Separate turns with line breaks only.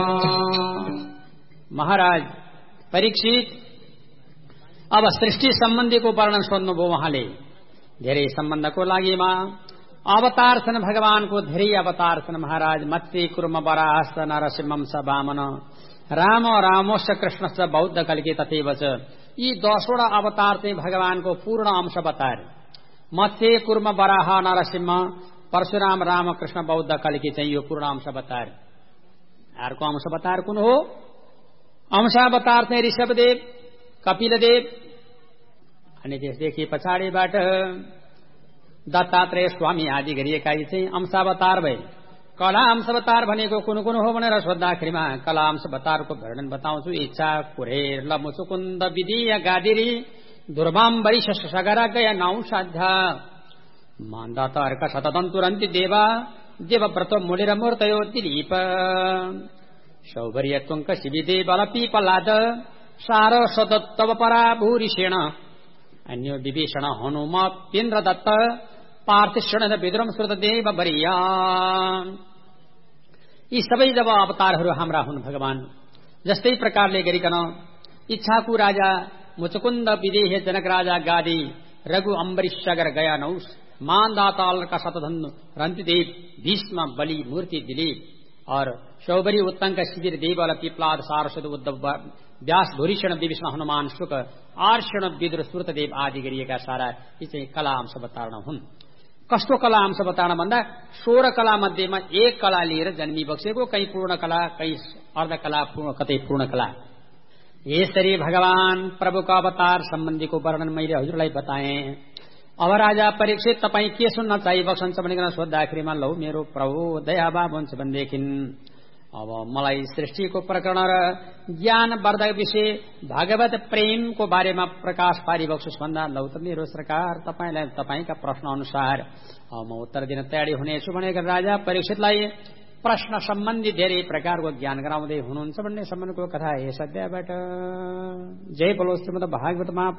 महाराज परीक्षित, अब सृष्टि सम्बन्धीको वर्णन सोध्नुभयो उहाँले। धेरै सम्बन्धको लागि अवतार छन् भगवानको, धेरै अवतार छन् महाराज। मत्स्य कुर्म वराहश्च नरसिंहं च वामन राम रामोश्च कृष्णश्च बौद्ध कल्कि तथैव च। यी 10वटा अवतार चाहिँ भगवानको पूर्ण अंश बताए। मत्स्य कुर्म वराह नरसिंह परशुराम राम कृष्ण बौद्ध कल्कि चाहिँ यो पूर्ण अंश बताए। अर्को अंश बताएर कुन हो? अंशावतार चाहिँ ऋषभदेव, कपिलदेव, अनि त्यसदेखि पछाडिबाट दत्तात्रेय स्वामी आदि गरिएका यी चाहिँ अंशावतार भए। कला अंशावतार भनेको कुन कुन हो भनेर सोद्धाखेरिमा कला अंशावतारको वर्णन बताउँछु। इच्छा कुरेर लमुचुकुन्द विधिय गादिरी दुर्वाम्बरी सगरा गया नौसाध्या मान्दातर्क शतदन्तुरन्ति देवा देवव्रत मुनिर मूर्तयो दिलीप सौभर्य तुङ्क शिविदे बल पीपलाद सार सदत्तव परा भूरिषेण अन्यो विभीषण हनुम पेन्द्र दत्त पार्थिषण विद्रम श्रुत देव बरिया। यी सबै जब अवतारहरू हाम्रा हुन् भगवान, जस्तै प्रकारले गरिकन इच्छाकु राजा मुचुकुन्द विदेह जनक राजा गादी रघु अम्बरीश सगर गया नौस मानदाताल का शतधनु रंतिदेव भीष्म बलि मूर्ति दिलीप और शौबरी उत्तंक शिविर देवल पिपलाद सारस्वत उद्धव व्यास भूरिषण विभीषण हनुमान शुक आर्षण विदुर श्रुतदेव आदि गरिएका सारा यी चाहिँ कला अंश बताउन हुन्। कस्तो कला अंश बताउन भन्दा 16 कला मध्येमा एक कला लिएर जन्मी बक्सेको, कहीं पूर्ण कला, कहीं अर्ध कला, कतै पूर्ण कला। यसरी भगवान प्रभुको अवतार सम्बन्धीको वर्णन मैले हजुरलाई बताएँ। अब राजा परीक्षित तपाईँ के सुन्न चाहिबक्सन्छ भनिकन सोद्धाखेरिमा लौ मेरो प्रभु दयाभाव हुन्छ भनेदेखि अब मलाई सृष्टिको प्रकरण र ज्ञानवर्धक विषय भागवत प्रेमको बारेमा प्रकाश पारिबक्सुस् भन्दा लौ त मेरो सरकार तपाईलाई तपाईका प्रश्न अनुसार म उत्तर दिन तयारी हुनेछु भनेर राजा परीक्षितलाई प्रश्न सम्बन्धी धेरै प्रकारको ज्ञान गराउँदै हुनुहुन्छ भन्ने सम्बन्धको कथा यस अध्यायबाट। जय बोलो श्रीमद् भागवत